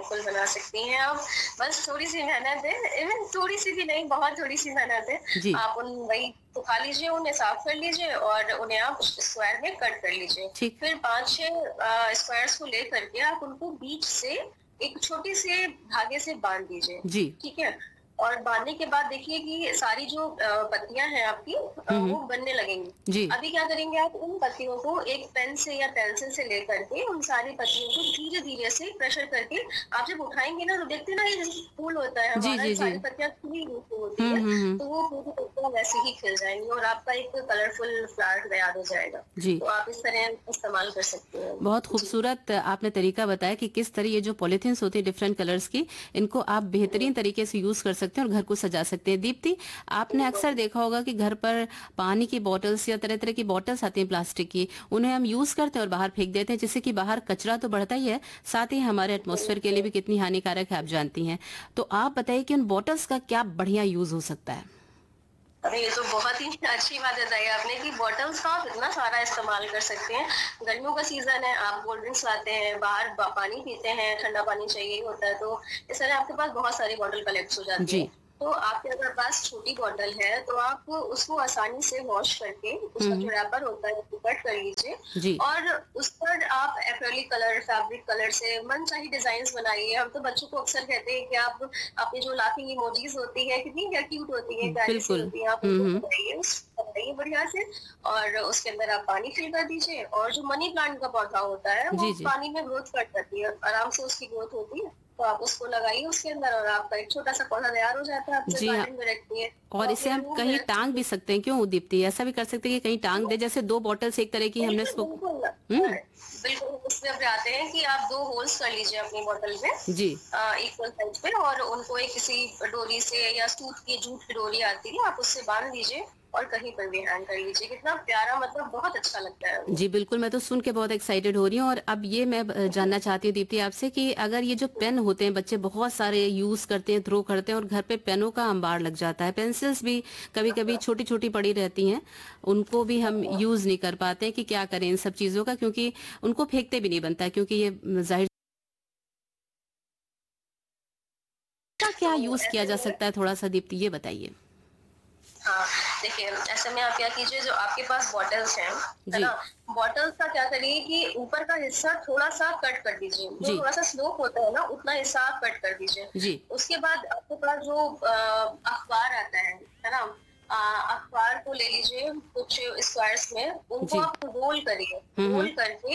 Simple बना सकती हैं आप। बस थोड़ी-सी मेहनत है, इवन थोड़ी-सी भी नहीं, बहुत थोड़ी-सी मेहनत है। जी, आप उन वही सुखा लीजिए, उन्हें साफ कर लीजिए और उन्हें आप स्क्वायर में कट कर लीजिए। ठीक। फिर 5-6 स्क्वायर्स को लेकर के आप उनको बीच से एक छोटे से धागे से बाँध दीजिए, जी। ठीक है? और बाँधने के बाद देखिए कि सारी जो पत्तियाँ हैं आपकी हुँ, वो हुँ। बनने लगेंगी। जी, अभी क्या करेंगे आप उन पत्तियों को एक पेन से या पेंसिल से लेकर के उन सारी पत्तियों को धीरे-धीरे से प्रेशर करके आप जब उठाएँगे ना तो देखते हैं ना ये जैसे फूल होता है जी, हमारा, ये जी, जी। सारी पत्तियाँ खुली हुई होती हुँ, है, हुँ, हुँ। तो वो पूरी पत्तियाँ वैसे ही खिल जाएँगी और आपका एक कलरफुल फ्लावर तैयार हो जाएगा। जी। तो आप इस तरह इस्तेमाल कर सकते हैं। बहुत जी। खूबसूरत आपने तरीका बताया कि किस तरह ये जो पॉलीथीन्स होती है डिफरेंट कलर्स की, इनको आप बेहतरीन तरीके से यूज़ कर सकते हैं और घर को सजा सकते हैं। दीप्ति, आपने अक्सर देखा होगा कि घर पर पानी की बॉटल्स या तरह-तरह की बॉटल्स आती हैं प्लास्टिक की, उन्हें हम यूज़ करते हैं और बाहर फेंक देते हैं, जिससे कि बाहर कचरा तो बढ़ता ही है, साथ ही हमारे एटमॉस्फेयर के लिए भी कितनी हानिकारक है आप जानती हैं। तो आप बताइए कि उन बॉटल्स का क्या बढ़िया यूज़ हो सकता है? अरे ये तो बहुत ही अच्छी बात बताई आपने कि बॉटल्स का आप इतना सारा इस्तेमाल कर सकते हैं। गर्मियों का सीजन है, आप कोल्ड ड्रिंक्स लाते हैं, बाहर पानी पीते हैं, ठंडा पानी चाहिए होता है, तो इस तरह आपके पास बहुत सारी बॉटल कलेक्ट हो जाती है। जी। तो आपके अगर पास छोटी बॉटल है तो आप उसको आसानी से वॉश करके हुँ, उसका जो हुँ। रैपर होता है उसको कट कर लीजिए जी, और उस पर आप एक्रेलिक कलर, फैब्रिक कलर से मनचाही डिजाइन बनाइए। हम तो बच्चों को अक्सर कहते हैं कि आप अपनी जो लाफिंग इमोजीज होती है कितनी क्या क्यूट होती है, प्यारी सी बिल्कुल। होती है, आप हुँ, उनको हुँ। बनाइए बढ़िया से और उसके अंदर आप पानी फिल कर दीजिए और जो मनी प्लांट का पौधा होता है वो जी, जी। पानी में ग्रोथ कर जाती है, आराम से उसकी ग्रोथ होती है। तो आप उसको लगाइए उसके अंदर और आपका एक छोटा सा पौधा तैयार हो जाता है, आप जब जी हाँ। गार्डन में रखती है तो और इसे अपने हम रूम में कहीं रख टाँग सकती भी सकते हैं, क्यों दीप्ति? ऐसा भी कर सकते हैं कि कहीं टाँग हैं। दें, जैसे 2 बॉटल्स एक तरह की हमने बिल्कुल, इसको। बिल्कुल। हुँ, बिल्कुल, उसमें अब आते हैं कि आप 2 होल्स कर लीजिए अपनी बॉटल में जी। इक्वल साइज पे और उनको एक किसी डोरी से या सूत की जूट की डोरी आती है, आप उससे बाँध दीजिए और कहीं पर भी हैंग कर लीजिए। कितना प्यारा, मतलब बहुत अच्छा लगता है वो। जी, बिल्कुल, मैं तो सुन के बहुत एक्साइटेड हो रही हूँ और अब ये मैं जानना चाहती हूँ दीप्ति आपसे कि अगर ये जो पेन होते हैं, बच्चे बहुत सारे यूज़ करते हैं, थ्रो करते हैं और घर पे पेनों का अंबार लग जाता है। पेंसिल्स भी कभी-कभी छोटी-छोटी पड़ी रहती हैं, उनको भी हम यूज़ नहीं कर पाते हैं कि क्या करें इन सब चीज़ों का, क्योंकि उनको फेंकते भी नहीं बनता है, क्योंकि ये ज़ाहिर का क्या तो यूज़ किया ऐसे जा में सकता है थोड़ा-सा दीप्ति ये बताइए? हाँ, देखिए ऐसे में आप क्या कीजिए, जो आपके पास बॉटल्स हैं, है जी, ना? बॉटल्स का क्या करिए कि ऊपर का हिस्सा थोड़ा-सा कट कर दीजिए। जो जी, थोड़ा-सा स्लोप होता है ना, उतना हिस्सा आप कट कर दीजिए। जी, उसके बाद आपके पास जो अखबार आता है ना? अखबार को ले लीजिए कुछ स्क्वायर्स में, उनको जी। आप रोल करिए। हुँ, रोल हुँ। करके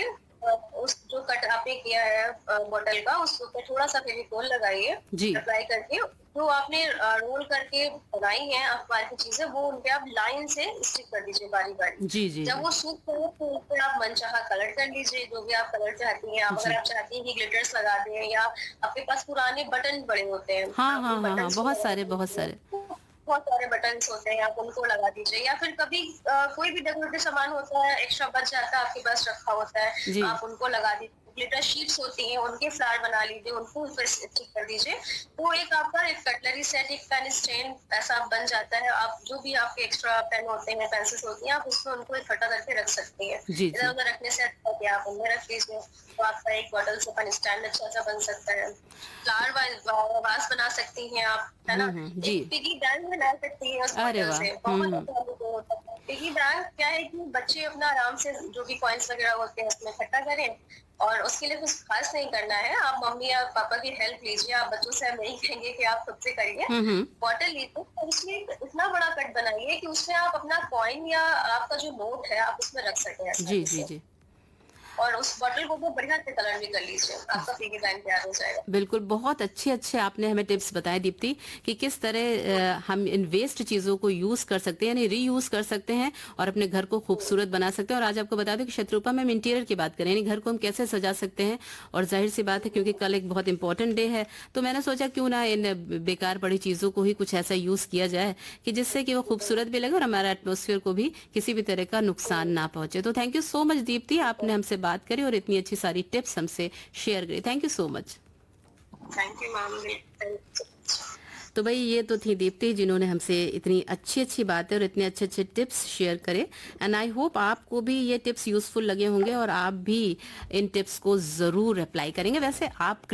उस जो कट आपने किया है बॉटल का, उसके ऊपर थोड़ा-सा फेविकोल लगाइए, जी, अप्लाई करके जो आपने रोल करके बनाई है अखबार की चीजें, वो उनपे आप लाइन से स्टिक कर दीजिए बारी-बारी। जी, जी, जब जी। वो सूख जाए तो उस पे आप मनचाहा कलर कर लीजिए, जो भी आप कलर चाहती हैं। आप अगर जी। आप चाहती हैं कि ग्लिटर्स लगा दें या आपके पास पुराने बटन पड़े होते हैं, हाँ, आप हाँ, उन हाँ, हाँ, बटन्स को बहुत लगा सारे, बहुत दीजिए। सारे। बहुत सारे बटन्स होते हैं, आप उनको लगा दीजिए या फिर कभी कोई भी डेकोरेटिव सामान होता है, एक्स्ट्रा बच जाता है, आपके पास रखा होता है, जी, आप उनको लगा दीजिए। ग्लिटर शीट्स होती हैं, उनके फ्लावर बना लीजिए, उनको उस पे स्टिक कर दीजिए। तो एक आपका एक कटलरी सेट, एक पेन स्टैंड ऐसा बन जाता है। आप जो भी आपके एक्स्ट्रा पेन होते हैं, पेंसिल्स होती हैं, आप उसमें उनको इकट्ठा करके रख सकती हैं। जी, जी। इधर-उधर रखने से अच्छा है कि आप उनमें रख लीजिए, तो आपका एक बॉटल से पेन स्टैंड अच्छा-सा बन सकता है। फ्लावर वास बना सकती हैं आप, है हुँ, ना? हुँ। एक जी। पिगी बैंक बना सकती हैं उस अरे बॉटल वाह! से, हुँ, बहुत हुँ। अच्छा वो होता है। पिगी बैंक क्या है कि बच्चे अपना आराम से जो भी कॉइन्स वगैरह होते हैं उसमें इकट्ठा करें और उसके लिए कुछ खास नहीं करना है। आप मम्मी या पापा की हेल्प लीजिए, आप बच्चों से हम नहीं कहेंगे कि आप खुद से करिए। हुँ, हुँ। बॉटल लीजिए और उसमें एक इतना बड़ा कट बनाइए कि उसमें आप अपना कॉइन या आपका जो नोट है आप उसमें रख सकें जी, आसानी जी, से। जी। और उस बॉटल को बहुत बढ़िया से कलर भी कर लीजिए, आपका पिगी बैंक तैयार हो जाएगा। बिल्कुल, बहुत अच्छे-अच्छे आपने हमें टिप्स बताए दीप्ति कि किस तरह हम इन वेस्ट चीज़ों को यूज़ कर सकते हैं, यानी रीयूज़ कर सकते हैं और अपने घर को खूबसूरत बना सकते हैं। और आज आपको बता दूँ कि शतरूपा में हम इंटीरियर की बात करें, यानी घर को हम कैसे सजा सकते हैं। और ज़ाहिर-सी बात है क्योंकि कल एक बहुत इम्पोर्टेंट डे है, तो मैंने सोचा क्यों ना इन बेकार पड़ी चीज़ों को ही कुछ ऐसा यूज़ किया जाए कि जिससे कि वो खूबसूरत भी लगे और हमारा एटमॉस्फेयर को भी किसी भी तरह का नुकसान ना पहुँचे। तो thank you so much Deepti, आपने हमसे बात करी और इतनी अच्छी सारी टिप्स हमसे शेयर करी। Thank you so much. Thank you ma'am, thank you. तो भाई ये तो थी दीप्ति जिन्होंने हमसे इतनी अच्छी अच्छी बातें और इतने अच्छे अच्छे टिप्स शेयर करे। एंड आई होप आपको भी ये टिप्स यूजफुल लगे होंगे और आप भी इन टिप्स को जरूर अप्लाई करेंगे। वैसे आप